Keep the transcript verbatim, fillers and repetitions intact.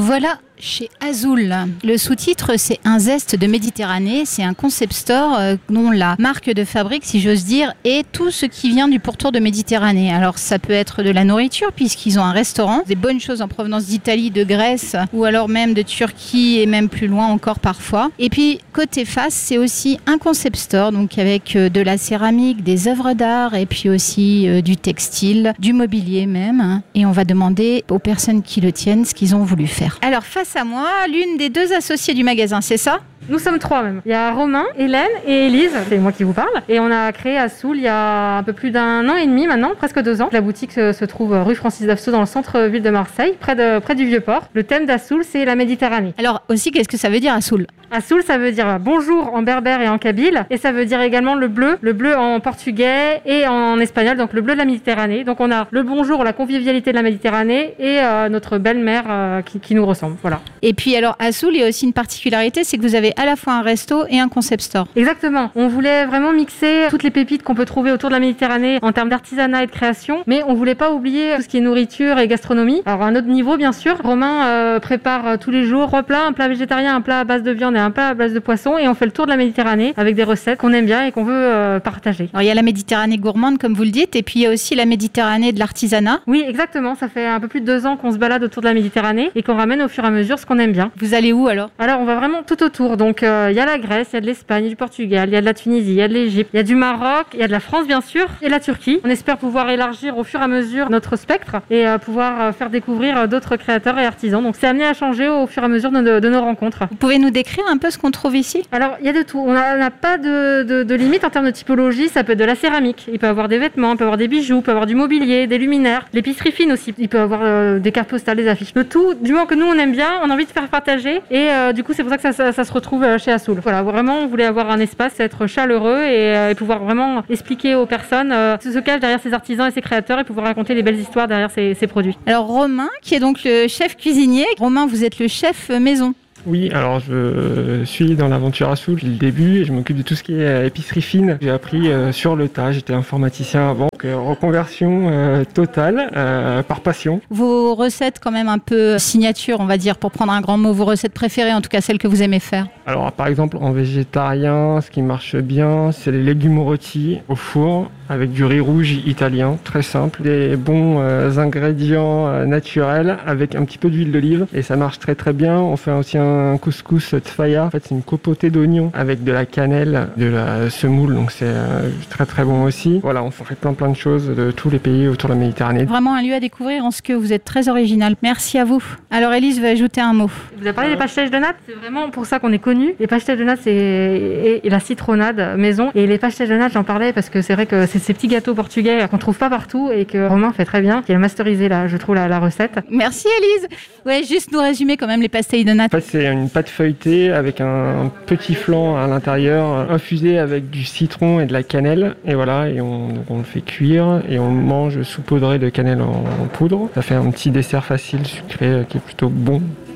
voilà chez Azul. Le sous-titre, c'est un zeste de Méditerranée. C'est un concept store euh, dont la marque de fabrique, si j'ose dire, est tout ce qui vient du pourtour de Méditerranée. Alors, ça peut être de la nourriture, puisqu'ils ont un restaurant, des bonnes choses en provenance d'Italie, de Grèce, ou alors même de Turquie, et même plus loin encore parfois. Et puis, côté face, c'est aussi un concept store, donc avec euh, de la céramique, des œuvres d'art, et puis aussi euh, du textile, du mobilier même. Hein. Et on va demander aux personnes qui le tiennent ce qu'ils ont voulu faire. Alors, face à moi, l'une des deux associées du magasin, c'est ça ? Nous sommes trois même. Il y a Romain, Hélène et Élise, c'est moi qui vous parle. Et on a créé Azul il y a un peu plus d'un an et demi maintenant, presque deux ans. La boutique se, se trouve rue Francis Dafsau dans le centre-ville de Marseille, près, de, près du Vieux-Port. Le thème d'Azul, c'est la Méditerranée. Alors aussi, qu'est-ce que ça veut dire Azul ? Azul, ça veut dire bonjour en berbère et en kabyle. Et ça veut dire également le bleu, le bleu en portugais et en espagnol, donc le bleu de la Méditerranée. Donc on a le bonjour, la convivialité de la Méditerranée et euh, notre belle-mère euh, qui, qui nous ressemble. Voilà. Et puis alors Azul, il y a aussi une particularité, c'est que vous avez à la fois un resto et un concept store. Exactement. On voulait vraiment mixer toutes les pépites qu'on peut trouver autour de la Méditerranée en termes d'artisanat et de création, mais on voulait pas oublier tout ce qui est nourriture et gastronomie. Alors à un autre niveau, bien sûr. Romain euh, prépare euh, tous les jours trois plats, un plat végétarien, un plat à base de viande et un plat à base de poisson, et on fait le tour de la Méditerranée avec des recettes qu'on aime bien et qu'on veut euh, partager. Alors il y a la Méditerranée gourmande, comme vous le dites, et puis il y a aussi la Méditerranée de l'artisanat. Oui, exactement. Ça fait un peu plus de deux ans qu'on se balade autour de la Méditerranée et qu'on ramène au fur et à mesure ce qu'on aime bien. Vous allez où alors ? Alors on va vraiment tout autour. Donc il euh, y a la Grèce, il y a de l'Espagne, il y a du Portugal, il y a de la Tunisie, il y a de l'Égypte, il y a du Maroc, il y a de la France bien sûr, et la Turquie. On espère pouvoir élargir au fur et à mesure notre spectre et euh, pouvoir euh, faire découvrir euh, d'autres créateurs et artisans. Donc c'est amené à changer au fur et à mesure de, de, de nos rencontres. Vous pouvez nous décrire un peu ce qu'on trouve ici ? Alors il y a de tout. On n'a pas de, de, de limite en termes de typologie. Ça peut être de la céramique, il peut y avoir des vêtements, il peut y avoir des bijoux, il peut y avoir du mobilier, des luminaires, l'épicerie fine aussi. Il peut y avoir euh, des cartes postales, des affiches. Le tout, du moment que nous on aime bien, on a envie de faire partager, et euh, du coup c'est pour ça que ça, ça, ça se retrouve chez Azul. Voilà, vraiment on voulait avoir un espace, être chaleureux et, euh, et pouvoir vraiment expliquer aux personnes euh, ce qui se cache derrière ces artisans et ces créateurs et pouvoir raconter les belles histoires derrière ces, ces produits. Alors Romain, qui est donc le chef cuisinier. Romain, vous êtes le chef maison. Oui, alors je suis dans l'aventure Azul depuis le début et je m'occupe de tout ce qui est épicerie fine. J'ai appris euh, sur le tas, j'étais informaticien avant, donc euh, reconversion euh, totale euh, par passion. Vos recettes quand même un peu signature, on va dire, pour prendre un grand mot, vos recettes préférées, en tout cas celles que vous aimez faire. Alors par exemple en végétarien, ce qui marche bien, c'est les légumes rôtis au four avec du riz rouge italien, très simple, des bons euh, ingrédients euh, naturels avec un petit peu d'huile d'olive et ça marche très très bien. On fait aussi un un couscous tfaya, en fait c'est une compotée d'oignons avec de la cannelle, de la semoule, donc c'est euh, très très bon aussi. Voilà, on fait plein plein de choses de tous les pays autour de la Méditerranée. Vraiment un lieu à découvrir en ce que vous êtes très original. Merci à vous. Alors Élise va ajouter un mot. Vous avez parlé des pastèches de natte, c'est vraiment pour ça qu'on est connu. Les pastèches de natte c'est et, et la citronnade maison, et les pastèches de natte j'en parlais parce que c'est vrai que c'est ces petits gâteaux portugais qu'on trouve pas partout et que Romain fait très bien, qui est masterisé là, je trouve la, la recette. Merci Élise. Ouais, juste nous résumer quand même les pastilles de natte. En fait, c'est une pâte feuilletée avec un petit flan à l'intérieur, infusé avec du citron et de la cannelle. Et voilà, et on, donc on le fait cuire et on le mange saupoudré de cannelle en, en poudre. Ça fait un petit dessert facile, sucré, qui est plutôt bon.